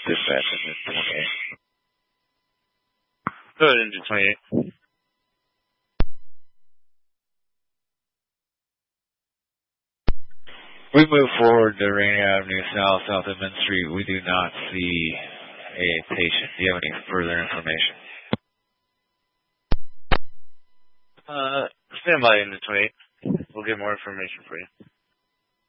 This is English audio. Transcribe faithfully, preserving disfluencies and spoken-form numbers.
Dispatch into twenty-eight. Go ahead, into twenty-eight. We move forward to Rainy Avenue South, South of Main Street. We do not see a patient. Do you have any further information? Uh, stand by, into twenty-eight. We'll get more information for you.